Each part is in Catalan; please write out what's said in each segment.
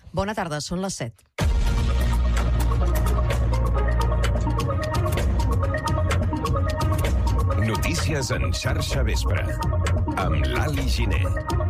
Bona tarda, són les 7. Notícies en xarxa vespre, amb l'Ali Giner.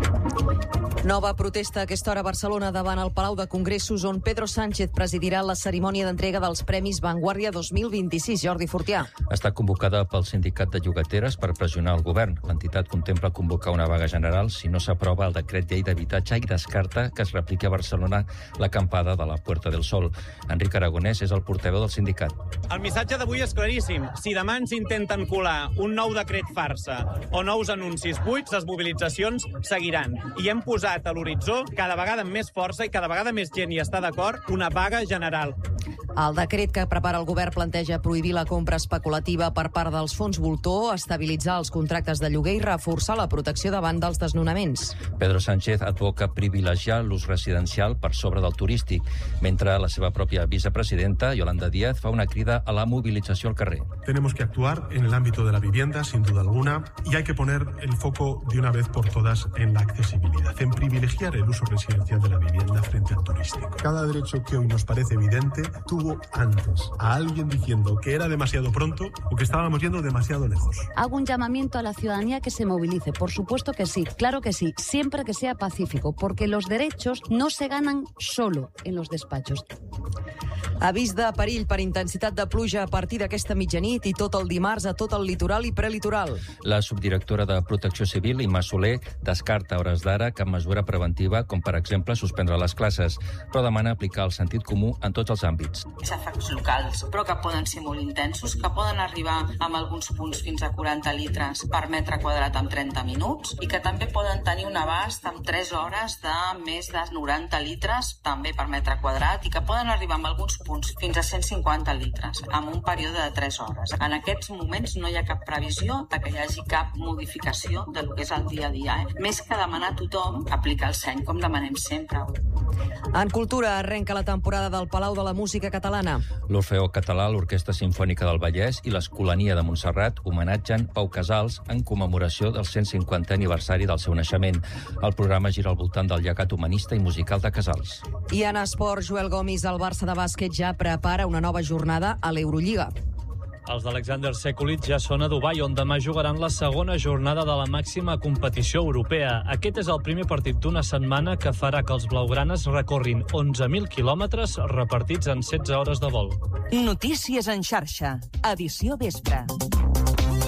Nova protesta a aquesta hora a Barcelona davant el Palau de Congressos, on Pedro Sánchez presidirà la cerimònia d'entrega dels Premis Vanguardia 2026. Jordi Fortià. Està convocada pel Sindicat de Llogateres per pressionar el govern. L'entitat contempla convocar una vaga general si no s'aprova el decret llei d'habitatge i descarta que es repliqui a Barcelona l'acampada de la Puerta del Sol. Enric Aragonès és el portaveu del sindicat. El missatge d'avui és claríssim. Si demà ens intenten colar un nou decret farsa o nous anuncis buits, les mobilitzacions seguiran. I hem posat a l'horitzó, cada vegada amb més força i cada vegada més gent hi està d'acord, una vaga general. El decret que prepara el govern planteja prohibir la compra especulativa per part dels fons voltor, estabilitzar els contractes de lloguer i reforçar la protecció davant dels desnonaments. Pedro Sánchez advoca privilegiar l'ús residencial per sobre del turístic, mentre la seva pròpia vicepresidenta, Yolanda Díaz, fa una crida a la mobilització al carrer. Tenemos que actuar en el ámbito de la vivienda, sin duda alguna, y hay que poner el foco de una vez por todas en la accesibilidad, en privilegiar el uso residencial de la vivienda frente al turístico. Cada derecho que hoy nos parece evidente tuvo antes a alguien diciendo que era demasiado pronto o que estábamos yendo demasiado lejos. Hago un llamamiento a la ciudadanía que se movilice. Por supuesto que sí, claro que sí, siempre que sea pacífico, porque los derechos no se ganan solo en los despachos. Avís de perill per intensitat de pluja a partir d'aquesta mitjanit i tot el dimarts a tot el litoral i prelitoral. La subdirectora de Protecció Civil, Imma Soler, descarta a hores d'ara cap mesura preventiva, com per exemple suspendre les classes, però demana aplicar el sentit comú en tots els àmbits. Xàfecs locals, però que poden ser molt intensos, que poden arribar amb alguns punts fins a 40 litres per metre quadrat en 30 minuts i que també poden tenir un abast en 3 hores de més de 90 litres també per metre quadrat i que poden arribar amb alguns punts fins a 150 litres en un període de 3 hores. En aquests moments no hi ha cap previsió de que hi hagi cap modificació del que és el dia a dia. Més que demanar a tothom aplicar el seny, com demanem sempre. En cultura arrenca la temporada del Palau de la Música Catalana. L'Orfeó Català, l'Orquestra Simfònica del Vallès i l'Escolania de Montserrat homenatgen Pau Casals en commemoració del 150è aniversari del seu naixement. El programa gira al voltant del llegat humanista i musical de Casals. I en esport, Joel Gomis, el Barça de bàsquet ja prepara una nova jornada a l'Eurolliga. Els d'Alexander Sekulic ja són a Dubai, on demà jugaran la segona jornada de la màxima competició europea. Aquest és el primer partit d'una setmana que farà que els blaugranes recorrin 11.000 quilòmetres repartits en 16 hores de vol. Notícies en xarxa, edició vespre.